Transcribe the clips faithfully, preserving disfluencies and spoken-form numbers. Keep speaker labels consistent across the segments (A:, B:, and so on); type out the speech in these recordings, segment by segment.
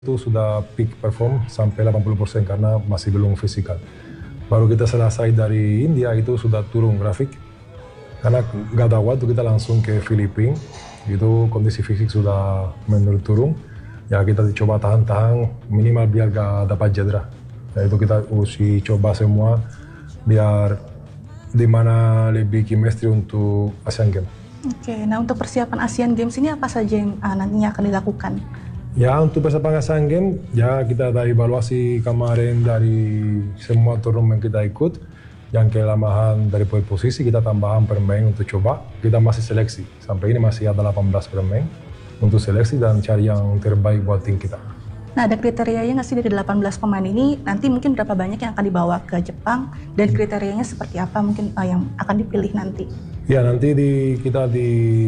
A: Itu sudah peak perform sampai delapan puluh persen karena masih belum fisikal. Baru kita selesai dari India itu sudah turun grafik. Karena nggak ada waktu kita langsung ke Filipina, itu kondisi fisik sudah menurun turun. Ya kita coba tahan-tahan minimal biar gak dapat cedera. Ya itu kita usi coba semua biar di mana lebih chemistry untuk Asian Games.
B: Oke, nah untuk persiapan Asian Games ini apa saja yang uh, nantinya akan dilakukan?
A: Ya untuk persiapan Asian Games, ya kita ada evaluasi kemarin dari semua turnamen kita ikut. Yang kelemahan dari poin posisi kita tambahan pemain untuk coba. Kita masih seleksi, sampai ini masih ada delapan belas pemain untuk seleksi dan cari yang terbaik buat tim kita.
B: Nah ada kriterianya nggak sih dari delapan belas pemain ini? Nanti mungkin berapa banyak yang akan dibawa ke Jepang dan kriterianya seperti apa mungkin uh, yang akan dipilih nanti?
A: Ya nanti di, kita di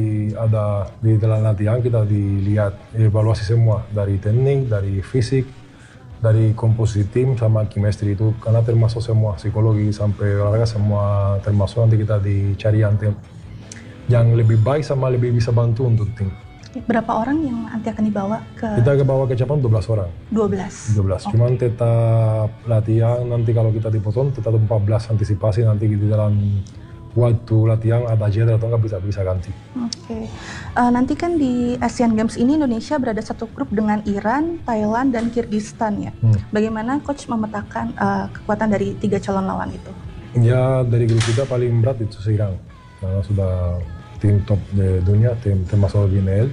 A: ada di dalam latihan kita dilihat evaluasi semua dari teknik, dari fisik, dari komposisi tim sama chemistry itu karena termasuk semua psikologi sampai olahraga semua termasuk nanti kita dicari yang tim yang lebih baik sama lebih bisa bantu untuk tim.
B: Berapa orang yang nanti akan dibawa ke?
A: Kita ke bawa ke Jepang dua belas orang.
B: dua belas.
A: dua belas.
B: Okay.
A: Cuman tetap latihan nanti kalau kita dipotong tetap empat belas antisipasi nanti di dalam waktu latihan ada cedera atau nggak bisa bisa ganti.
B: Oke, okay. uh, nanti kan di Asian Games ini Indonesia berada satu grup dengan Iran, Thailand, dan Kyrgyzstan ya. Hmm. Bagaimana coach memetakan uh, kekuatan dari tiga calon lawan itu?
A: Ya dari grup kita paling berat itu Iran, karena sudah tim top di dunia, tim termasuk B N L.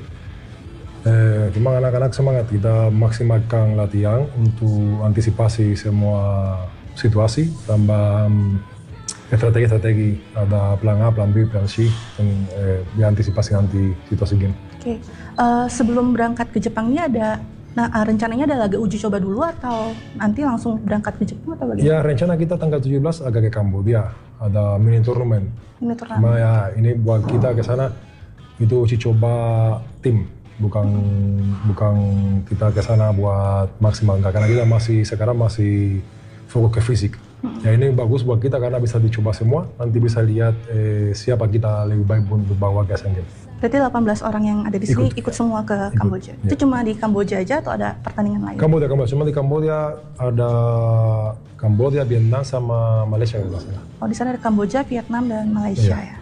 A: Eh, cuma anak-anak semangat kita maksimalkan latihan untuk antisipasi semua situasi, tambah um, strategi-strategi, ada plan A, plan B, plan C, dan eh, diantisipasi nanti situasi game.
B: Oke, okay. uh, sebelum berangkat ke Jepang ini ada, nah uh, rencananya ada laga uji coba dulu atau nanti langsung berangkat ke Jepang atau bagaimana?
A: Ya rencana kita tanggal tujuh belas agak ke Kamboja, ada mini turnamen.
B: Mini turnamen.
A: Cuma ya ini buat kita ke sana itu uji coba tim, bukan bukan kita ke sana buat maksimal enggak, karena kita masih sekarang masih fokus ke fisik. Hmm. Ya ini bagus buat kita karena bisa dicoba semua, nanti bisa lihat eh, siapa kita lebih baik untuk bawa ke Asian Games.
B: Berarti delapan belas orang yang ada di sini ikut, ikut semua ke ikut, Kamboja? Ya. Itu cuma di Kamboja aja atau ada pertandingan lain?
A: Kamboja, Kamboja. Cuma di Kamboja ada Kamboja, Vietnam, sama Malaysia.
B: Oh di sana ada Kamboja, Vietnam, dan Malaysia ya? ya?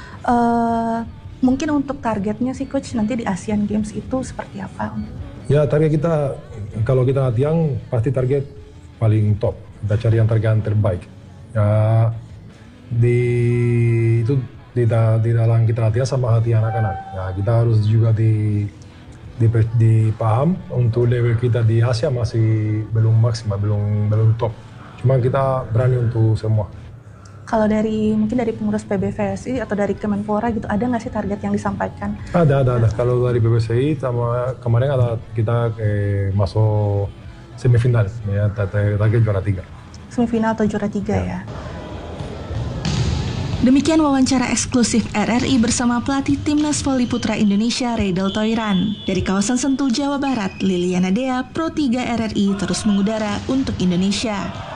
B: Uh, mungkin untuk targetnya sih Coach nanti di Asian Games itu seperti apa?
A: Ya target kita, kalau kita latihan pasti target paling top. Kita cari yang target yang terbaik. Ya di itu di, di dalam kita latihan sama hati anak-anak. Ya kita harus juga di di dipaham untuk level kita di Asia masih belum maksimal, belum belum top. Cuma kita berani untuk semua.
B: Kalau dari mungkin dari pengurus P B V S I atau dari Kemenpora gitu, ada nggak sih target yang disampaikan?
A: Ada, ada, ada. Kalau dari P B V S I sama kemarin ada kita eh, masuk semifinal, ya target juara tiga.
B: Semifinal atau juara tiga ya. ya.
C: Demikian wawancara eksklusif R R I bersama pelatih Timnas Voli Putra Indonesia Reidel Toiran. Dari kawasan Sentul, Jawa Barat, Liliana Dea, Pro tiga R R I terus mengudara untuk Indonesia.